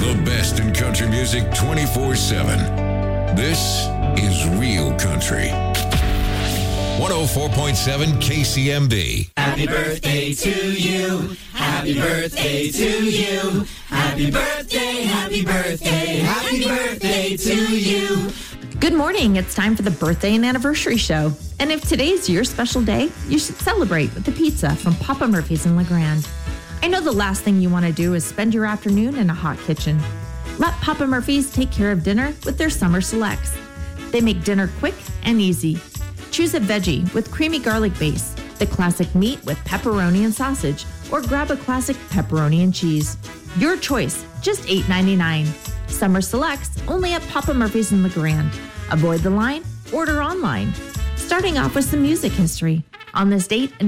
The best in country music 24/7. This is Real Country. 104.7 KCMB. Happy birthday to you. Happy birthday to you. Happy birthday, happy birthday, happy birthday to you. Good morning. It's time for the birthday and anniversary show. And if today's your special day, you should celebrate with a pizza from Papa Murphy's in LeGrand. I know the last thing you want to do is spend your afternoon in a hot kitchen. Let Papa Murphy's take care of dinner with their summer selects. They make dinner quick and easy. Choose a veggie with creamy garlic base, the classic meat with pepperoni and sausage, or grab a classic pepperoni and cheese. Your choice, just $8.99. Summer selects only at Papa Murphy's in LeGrand. Avoid the line, order online. Starting off with some music history. On this date in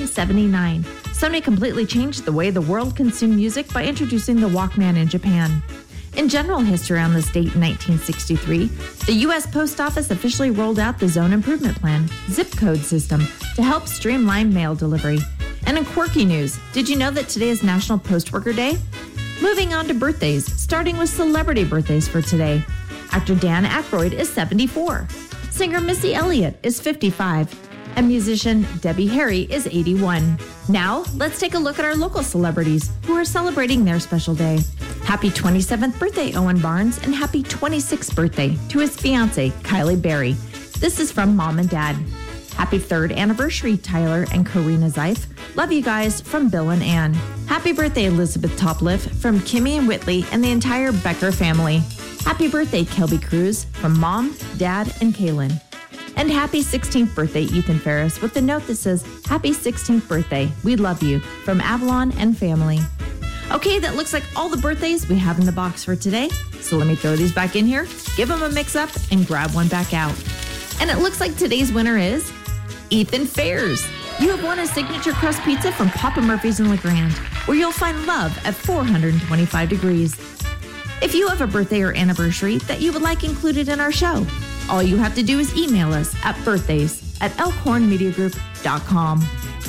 1979, Sony completely changed the way the world consumed music by introducing the Walkman in Japan. In general history on this date in 1963, the U.S. Post Office officially rolled out the Zone Improvement Plan, zip code system, to help streamline mail delivery. And in quirky news, did you know that today is National Post Worker Day? Moving on to birthdays, starting with celebrity birthdays for today. Actor Dan Aykroyd is 74. Singer Missy Elliott is 55. And musician Debbie Harry is 81. Now, let's take a look at our local celebrities who are celebrating their special day. Happy 27th birthday, Owen Barnes, and happy 26th birthday to his fiancée, Kylie Berry. This is from Mom and Dad. Happy 3rd anniversary, Tyler and Karina Zeif. Love you guys, from Bill and Ann. Happy birthday, Elizabeth Topliff, from Kimmy and Whitley and the entire Becker family. Happy birthday, Kelby Cruz, from Mom, Dad, and Kaylin. And happy 16th birthday, Ethan Ferris, with a note that says, Happy 16th birthday, we love you, from Avalon and family. Okay, that looks like all the birthdays we have in the box for today. So let me throw these back in here, give them a mix up, and grab one back out. And it looks like today's winner is Ethan Ferris. You have won a signature crust pizza from Papa Murphy's in LeGrand, where you'll find love at 425 degrees. If you have a birthday or anniversary that you would like included in our show, all you have to do is email us at birthdays@elkhornmediagroup.com.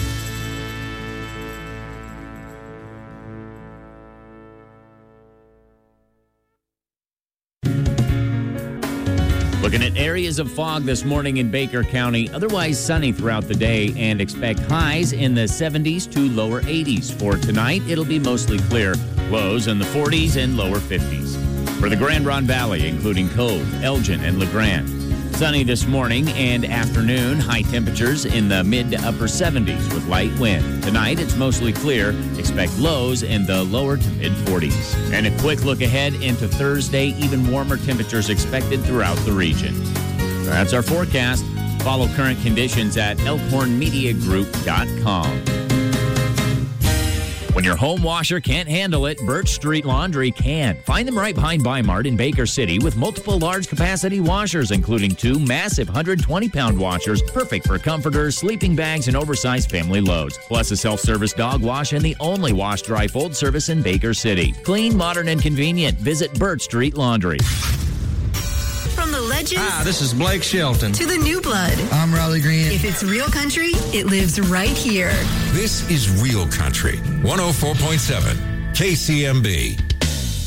Looking at areas of fog this morning in Baker County, otherwise sunny throughout the day, and expect highs in the 70s to lower 80s. For tonight, it'll be mostly clear, lows in the 40s and lower 50s. For the Grand Ronde Valley, including Cove, Elgin, and LeGrand, sunny this morning and afternoon, high temperatures in the mid to upper 70s with light wind. Tonight, it's mostly clear. Expect lows in the lower to mid 40s. And a quick look ahead into Thursday, even warmer temperatures expected throughout the region. That's our forecast. Follow current conditions at elkhornmediagroup.com. When your home washer can't handle it, Birch Street Laundry can. Find them right behind Bi-Mart in Baker City with multiple large-capacity washers, including 2 massive 120-pound washers, perfect for comforters, sleeping bags, and oversized family loads. Plus a self-service dog wash and the only wash-dry-fold service in Baker City. Clean, modern, and convenient. Visit Birch Street Laundry. From the legends. Hi, this is Blake Shelton. To the new blood. I'm Riley Green. If it's real country, it lives right here. This is Real Country. 104.7 KCMB.